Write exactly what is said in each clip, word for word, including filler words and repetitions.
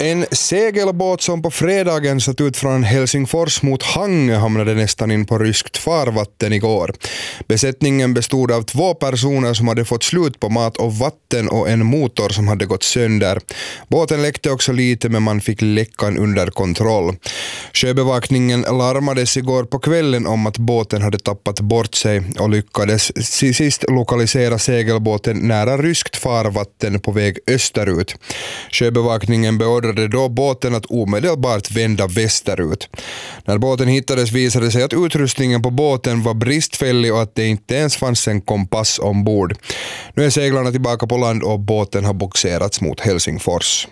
En segelbåt som på fredagen satt ut från Helsingfors mot Hangö hamnade nästan in på ryskt farvatten igår. Besättningen bestod av två personer som hade fått slut på mat och vatten och en motor som hade gått sönder. Båten läckte också lite, men man fick läckan under kontroll. Sjöbevakningen larmades igår på kvällen om att båten hade tappat bort sig och lyckades sist lokalisera segelbåten nära ryskt farvatten på väg österut. Sjöbevakningen beordrade då båten att omedelbart vända västerut. När båten hittades visade sig att utrustningen på båten var bristfällig och att det inte ens fanns en kompass ombord. Nu är seglarna tillbaka på land och båten har boxerats mot Helsingfors.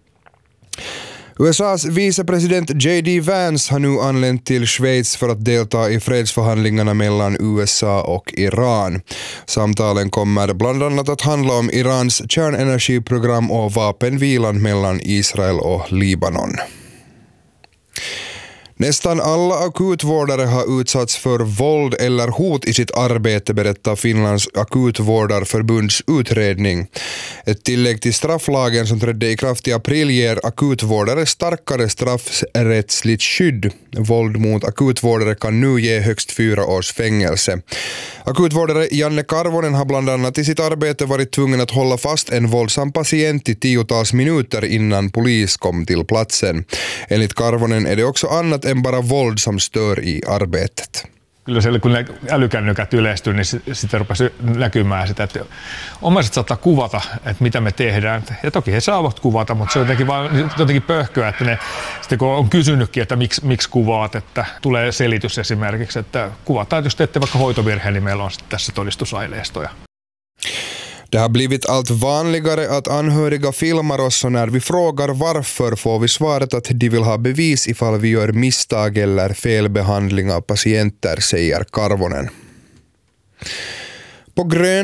U S A:s vicepresident J D Vance har nu anlänt till Schweiz för att delta i fredsförhandlingarna mellan U S A och Iran. Samtalen kommer bland annat att handla om Irans kärnenergiprogram och vapenvilan mellan Israel och Libanon. Nästan alla akutvårdare har utsatts för våld eller hot i sitt arbete, berättar Finlands akutvårdarförbunds utredning. Ett tillägg till strafflagen som trädde i kraft i april ger akutvårdare starkare straffrättsligt skydd. Våld mot akutvårdare kan nu ge högst fyra års fängelse. Akutvårdare Janne Karvonen har bland annat i sitt arbete varit tvungen att hålla fast en våldsam patient i tiotals minuter innan polis kom till platsen. Enligt Karvonen är det också annat än bara våld som stör i arbetet. Kyllä siellä kun ne älykännykät yleistyy, niin sitten rupesi näkymään sitä, että omaiset saattaa kuvata, että mitä me tehdään. Ja toki he saavat kuvata, mutta se on jotenkin, vaan, jotenkin pöhköä, että ne, sitten kun on kysynytkin, että miksi, miksi kuvaat, että tulee selitys esimerkiksi, että kuvataan, että jos teette vaikka hoitovirheen, niin meillä on sitten tässä todistusaineistoja. Det har blivit allt vanligare att anhöriga filmar oss, och när vi frågar varför får vi svaret att de vill ha bevis ifall vi gör misstag eller felbehandling av patienter, säger Karvonen. På grön